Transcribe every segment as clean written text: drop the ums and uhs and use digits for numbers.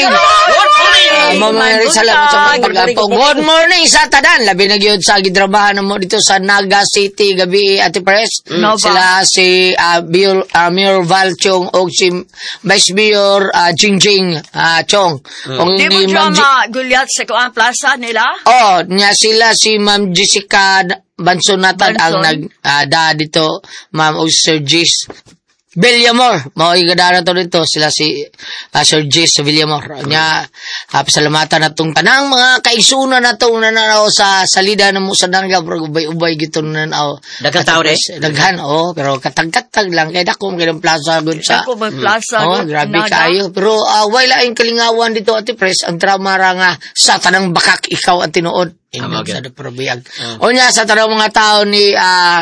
morning. Mamangari salamat sa mga pag-apo. Good morning sa tanan. Labi na gyud sa gidrabahan mo dito sa Naga City gabi Ate Pres. Sila si Mayor Val Chong o si Vice Mayor Jingjing Chong. Di mo drama gulyat sa kuang plaza nila? Oh, niya sila si Ma'am Jessica Bansonatan ang nagda dito, Ma'am o Sir Jis Villamor, mao igadara to dito sila si Sir Jis Villamor. Nya pasalamatan natong tanang mga kaigsunan natong nananaw sa salida na mo sa Naga pero ubay-ubay giton nananaw. Daghan tao daghan pero katag-katag lang kay dako kay plaza gud sa. Dako plaza grabe kayo pero way laing kalingawan dito Ate Pres ang drama ra nga sa tanang bakak ikaw ang tinuod. Sa deprobiyag. O niya sa tanang mga tao ni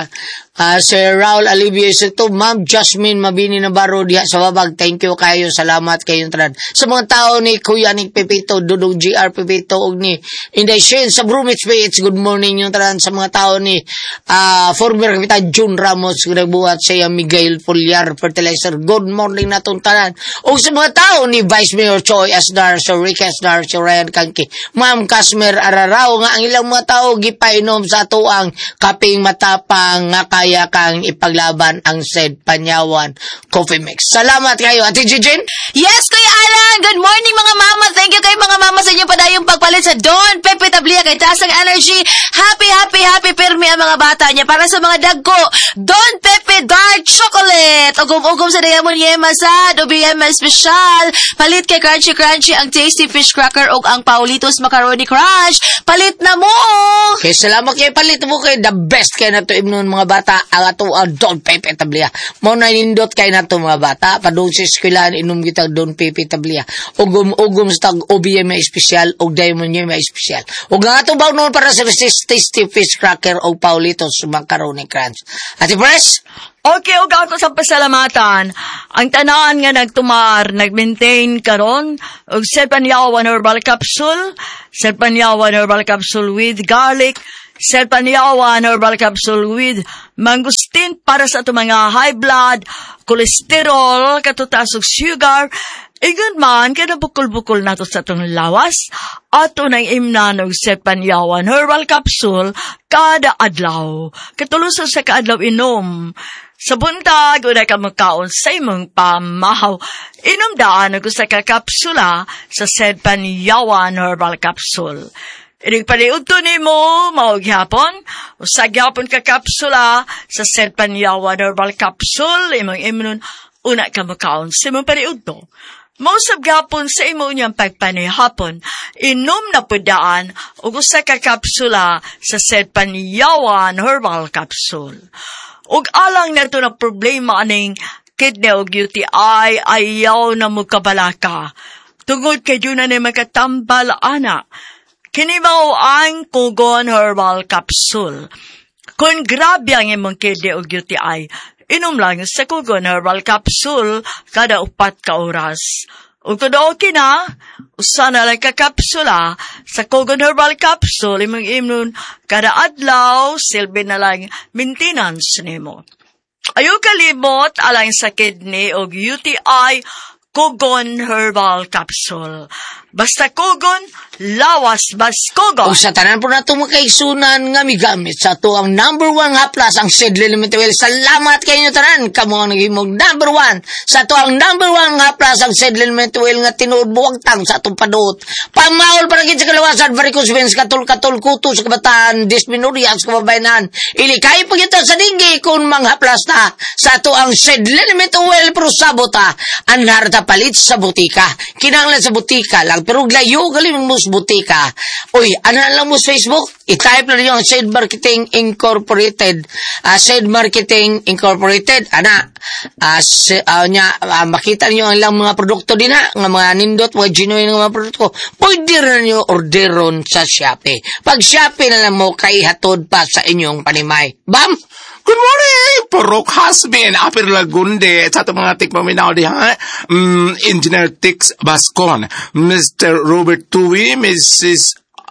Sir Raul Alivies ito, Ma'am Jasmine Mabini Navarro diha sa babag. Thank you kayo. Salamat kayong tanan. Sa mga tao ni Kuya Nick Pepito, Dudong GR Pepito, og ni Inday Shane sa Brumits Bates. Good morning yung tanan. Sa mga tao ni former Kapitan June Ramos, nagbuhat siya Miguel Foliar Fertilizer. Good morning natong tanan. O sa mga tao ni Vice Mayor Choi Asdar, Sir Rick Asdar, Sir Ryan Kanki, Ma'am Kasmer Ararao, nga ang ilang mga tao gipainom sa tuang kaping matapang nga kaya kang ipaglaban ang said Panyawan Coffee Mix. Salamat kayo, Ate Jijin. Yes, Kuya Alan. Good morning, mga mama. Thank you kay mga mama sa inyong padayong pagpalit sa Don Pepe Tablia kay Tasang Energy. Happy pirmi ang mga bata niya. Para sa mga dagko, Don Pepe Dark Chocolate. Ugom-ugom sa Diamond Yema sa OBM Special. Palit kay Crunchy ang Tasty Fish Cracker o ang Paulitos Macaroni Crunch. Palit na mo. Okay, salamat kayo. Palit mo kayo. The best kayo na to ibnon mga bata. Ang ato Don Pepe Tablia. Mo na nindot kayo na to mga bata. Padungsis kailan inom kita Don Pepe Tablia. Ugom sa tag OBM Special o Diamond Yema Special. Ug nga ato ba noon para sa Tasty Fish Cracker o Paulitos Macaroni Crunch. Ate Pres? Okay, og ako sa pasalamatan. Ang tanan nga nagtumar, nag-maintain karon og Panyawan Herbal Capsule, Panyawan Herbal Capsule with garlic, Panyawan Herbal Capsule with mangustin para sa ato mga high blood, cholesterol, katutas og sugar. Igun man, kaya bukol-bukol nato sa itong lawas, ato nang imnan og Panyawan Herbal Capsule kada adlaw. Katuluso sa kaadlaw inom. Sa buntag, unay ka magkaon sa imong pamahaw. Inom daan ako sa kakapsula sa Panyawan Herbal Capsule. Inig paliud to ni mo, maughapon, o sa gyapon kakapsula sa Panyawan Herbal Capsule, imong imnon, unay ka magkaon sa imong paliud to. Mausap gapon sa imo niyang pagpanihapon, inom na pudaan o sa kakapsula sa Panyawan Herbal Capsule. Ug alang na ito na problema aning kidney o UTI, ayaw na mo kabalaka. Tungod kay yun na magkatambal, ana. Kinibaw ang Kugon Herbal Capsule. Kung grabe ang imong kidney o UTI, inom lang sa Kugon Herbal Capsule kada 4 ka oras. Ug todo okay na, usa na lang kakapsula sa Kugon Herbal Capsule imong imnon kada adlaw, silbi na lang maintenance nimo. Ayaw kalimot alang sa kidney o UTI, Kugon Herbal Capsule. Basta Kugon, lawas bas Kugon. O sa tanan po na itong makaisunan nga migamit sa ito ang number 1 haplas ang Sedley Elemental Oil. Salamat kayo tanan. Kamu ang nagimog number 1 sa ito ang number 1 haplas ang Sedley Elemental Oil nga tinuod buwagtang sa itong paduot. Pamahol para kita sa kalawasan, varicose veins, katul-katul, kuto sa kabataan, dysmenorrhea sa kababayanan. Ilikay pa kita sa dinggi kung manghaplas na sa ito ang Sedley Elemental Oil pero sabota ang harta palit sa butika. Kinanglan sa butika lang pero glayo galing mo sa butika. Uy, ano lang mo sa Facebook? I-type na yung Shade Marketing Incorporated. Shade Marketing Incorporated. Makita niyo ang ilang mga produkto din nga mga nindot, mga genuine mga produkto. Pwede rin niyo orderon sa Shopee. Pag Shopee na lang mo, kay hatod pa sa inyong panimay. Bam! Good morning, Purok Hasbin, Apir Lagunde, sa itong mga tikmaminaw diha, Engineer Tix Bascon, Mr. Robert Tui, Mrs.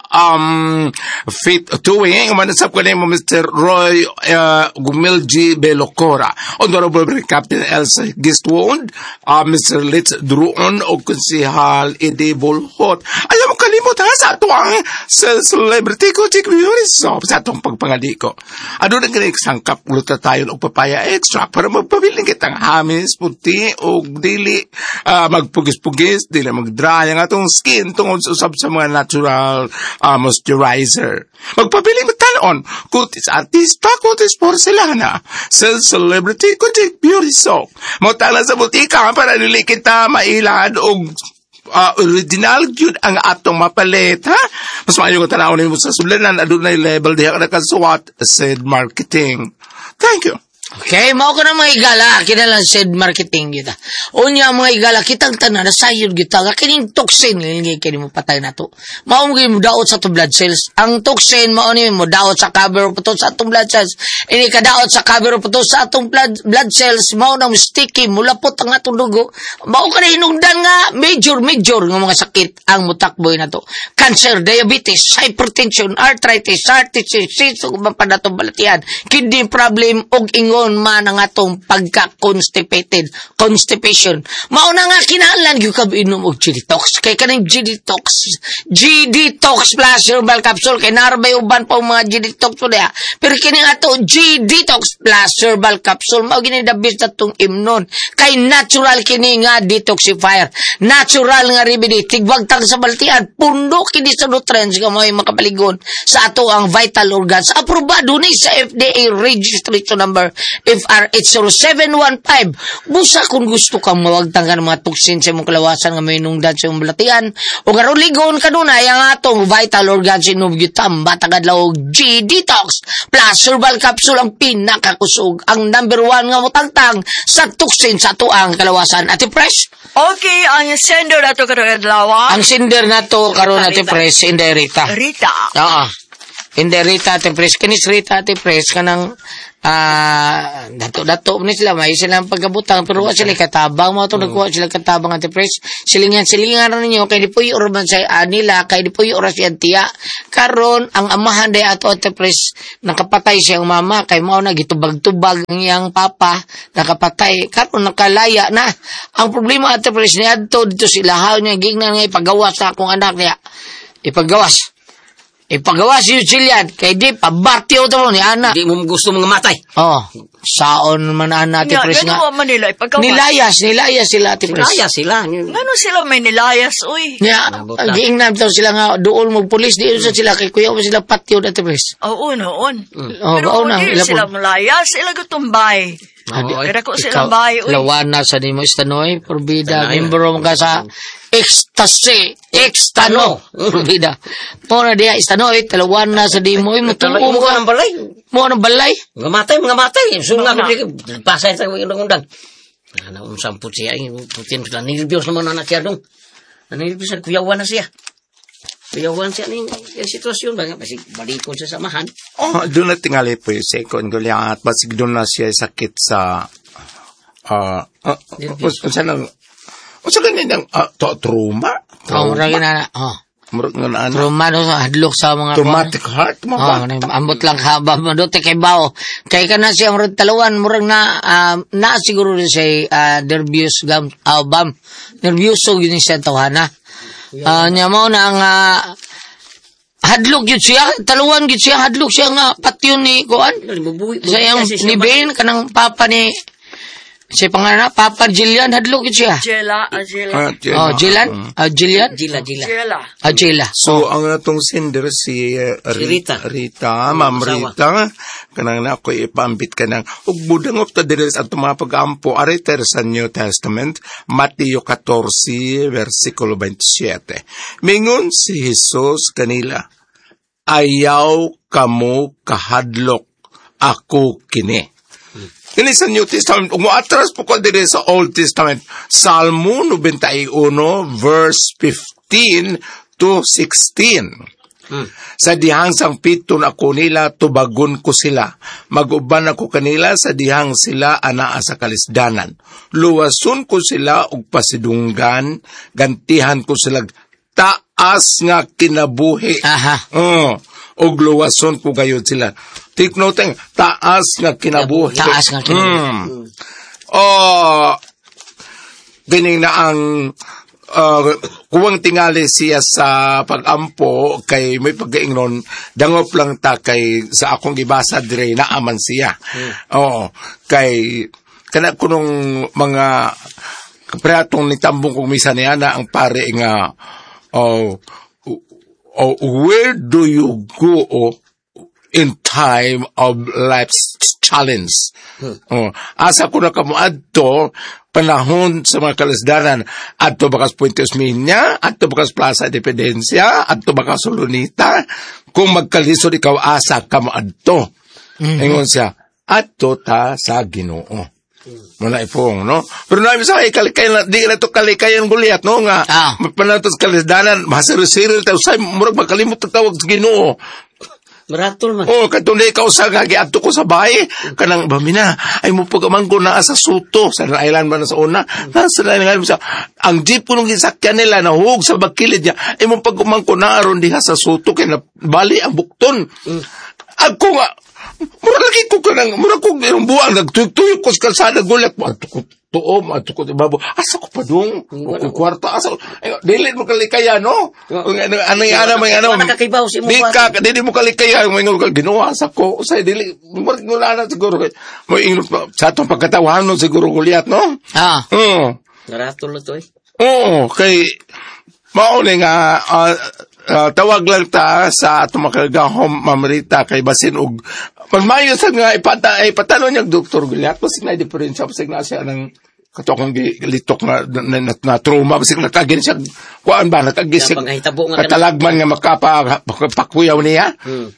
Faith Tuwing, manasap ko na mo Mr. Roy Gumilji Belocora, Honorable Captain Elsa Gistwood, Mr. Litz Druon, o Konsihal Ede Bolhot. Ayaw mo kalimot ha sa tuwang celebrity ko, so sa itong pagpangadi ko. Ano na ganyan sangkap ulit na tayo ng papaya extract para magpabiling kitang hamis, puti, o dili magpugis-pugis, dili mag-dry ang atong skin tungkol usab sa mga natural moisturizer. Magpabiling matanon, kutis artista, kutis porcelana, celebrity, kutis beauty soap. Magtala sa butika para nili kita mailad o original yun ang atong mapalit, ha? Mas maayo ko tanawin mo sa sulanan, adun na level diha ka nakasuwat, said marketing. Thank you. Okay, mao ko na mga igala, kinalang said marketing kita. Unya mga igala, kitang tanan, nasayod kita, kining toxin, hindi kini mo patay na to. Mao mo daot sa to blood cells. Ang toxin, mao ni mo daot sa cover po to sa atong blood cells. Ini ka daot sa cover po to sa atong blood cells, mao na sticky, mulapot ang atong dugo. Mao ka na hinungdan nga, major nga mga sakit ang mutakboy na to. Cancer, diabetes, hypertension, arthritis, so kung pa na itong balatian, kidney problem, og ingon man ang atong constipation. Mauna nga kinahanglan gyud ka inom og G-Detox. Kay kanang G-Detox plus herbal capsule kay narbay uban pa mga G-Detox po diha. Pero kini ato G-Detox plus herbal capsule mao gini the best atong imnon. Kay natural kini nga detoxifier. Natural nga remedy tigwagtang sa baltian. Pundo kini sa nutrients nga may makapaligon sa ato ang vital organs. Aprobado ni sa FDA registration number FRH0715. Busa kung gusto kang mawagtang ka ng mga toxin sa mong kalawasan nga may nungdan sa mong balatian o karuligon ka nun ay ang atong vital organs inubyutam batagad laog G-Detox plus herbal capsule ang pinakakusog ang number 1 nga mutangtang sa toxin sa tuang kalawasan. Ate Fresh? Okay, ang sender na to karoon adlaw. Ang sender na to karoon Ate Fresh, hindi Rita. Rita. Oo. Hindi Rita Ate Fresh. Kanis Rita Ate Fresh kanang dato ni sila may silang pagkabutang pero wa sila katabang mo to nagkuha sila katabang Ate Fresh silingan ran ninyo kay di po yung urban sa nila kay di po yung oras yan tiya karon ang amahan day ato Ate Fresh nakapatay siyang mama kay mao na gitubag-tubag ang iyang papa nakapatay karon nakalaya na ang problema Ate Fresh ni adto dito sila haw niya gignan nga ipagawas sa akong anak niya ipagawas yung Jillian, kay di, pabartiyo ito mo ni Ana. Hindi mo gusto mga matay. Oh, saon man Ana, Ate Pres nga. Gano'n man nila, ipagawas. Nilayas sila, Ate Pres. Nilayas sila. Gano'n sila may nilayas, uy. Nga, giingnam daw sila nga, doon mo pulis, di sa sila, kay kuya mo sila patio, Ate Pres. Oo, noon. Pero hindi sila malayas, sila gutumbay. Kaya ko silang bahay, uy. Lawana sa ni mo, Istanoy, Purbida, membro mo ka sa Ekstano, Purbida. Muna diya, Istanoy, talawan na sa di mo, mutuong mo ka. ng balay. Mo ng balay. Mga matay. Sunga ko di pasay sa undang-undang. Ano, samput siya, putin sila, nilibiyos naman anak siya dong. Nilibiyos na, kuyawan na siya. Kuyawan siya ng sitwasyon, kasi balikon sa samahan. Doon na tingali po yung second guliat, basig doon na siya sakit sa, sa ganyan trauma? Trauma, hadlok sa mga traumatic heart mo ba? Ambot lang haba, madote kay bao. Kay ka na siya, murag talawan, murag na siguro rin siya, nervous, nervyoso yun siya tawhana. Niya mo na ang hadlok yun siya, taluan yun siya, hadlok siya nga patyon ni Kuan. Sa yung ni Ben, kanang papa ni siya pangalan Papa Jillian, hadlok yun siya. Jela. Jillian? Jela. So, ang atong sender si Rita, Ma'am Rita, kanang na ako ipambit ka ng, budang of the deres at tumapag-ampo, ariter sa New Testament, Mateo 14, versikulo 27. Mingon si Jesus kanila, ayaw kamo kahadlok, ako kini. Ini sa New Testament, atras po ko din sa Old Testament, Salmo 91, verse 15 to 16. Sa dihang sang piton ako nila, tubagon ko sila. Mag-uban ako kanila sa dihang sila anaa sa kalisdanan. Luwason ko sila og pasidunggan, gantihan ko sila taas nga kinabuhi. Aha. Og luwason ko gayud sila. Take note, taas nga kinabuhi. Taas nga kinabuhi. Ganing na ang kuwang tingali siya sa pag-ampo kay may pag-ingnon, dangop lang ta kay sa akong gibasa dire naaman siya. Oo. Kay kana kunong mga kapreatong nitambong kong misa niya na ang pare nga where do you go in time of life's challenge? Asa ko na kamuadto panahon sa mga kalasdanan adto bakas Puentes Minya, adto bakas Plaza Independencia, adto bakas Solonita, kung magkalisod ikaw asa kamuadto. Ingon siya, adto ta sa Ginoo. Muna ipong, no? Pero namin sa kalikayan, di na ito kalikayan Goliath, no? Nga, panatos kalasdanan, masiril-siril tayo, say, murag makalimot na tawag sa Ginoo. Maratol man. Katunay ikaw sa gagiato ko sa bahay, kanang bamina, ay mo pagamang ko na sa Suto, sa island man na sa una, nasa island sa, ang jeep ko nung gisakyan nila, nahug sa bakilid niya, ay mo pagamang ko na aron diha sa Suto, kaya bali ang bukton. Ako nga, mura lagi ko kanang, mura kong buwang, nagtuyok ko sa kalsada, gulat mo, tuom, babo, asa ko pa dong, kwarta, asa ko, dili mo kalikaya, no? Ano yung ano, may ano, di mo kalikaya, may ginawa sa ko, say, dili, mula na siguro, sa itong pagkatawahan no, siguro Goliath, no? Naratol na to Oo, kay, mauli nga, tawag lang ta sa tumakagahom mamarita kay basin og magmayo sa nga ipatanong niya Dr. Goliath basin na diferensya basin na siya ng katokong litok na trauma basin nakagin siya kuan ba nakagisig katalagman nga makapakuyaw niya.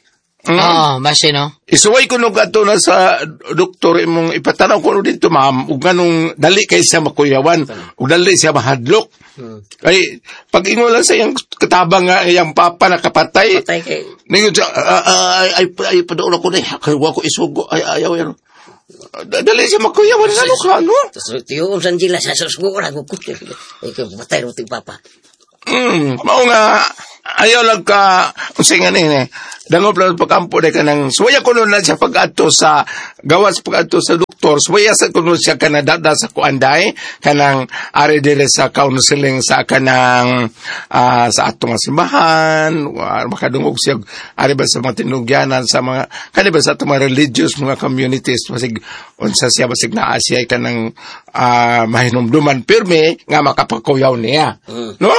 Basin no. Isuway ko nung ato na sa doktor imong ipatanaw ko dito ma'am ug ganong dali kay siya makuyawan ug dali siya mahadlok. Ay pag ingon lang sa iyang katabang nga iyang papa nakapatay ningon siya ay padoon ako na kay wa ko isugo ay ayaw yan dali siya makuyawan ano ka no tiyo sanjila sa sugo ra ko ay ko patay ro ti papa mao nga ayaw lang ka unsay nga ni dangop lang pagkampo de kanang suwaya kuno na siya pag-adto sa gawas pag-adto sa doktor suwaya sa kuno siya kanadada sa kuanday kanang ari dire sa counseling sa kanang sa atong simbahan makadungog siya ari ba sa mga tinugyanan sa mga kaniba sa atong mga religious mga communities basig unsa siya basig naa siya kanang mahinumduman pirmi nga makapakuyaw niya no.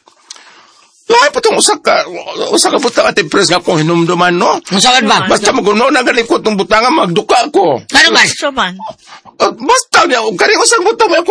Lahat po itong usak ka butang at impres nga kung hinumduman, no? Masakit ba? Basta magunaw na galing ko itong butangan, magduka ako. Ano ba? So man. Basta niya, kung karing usang butang,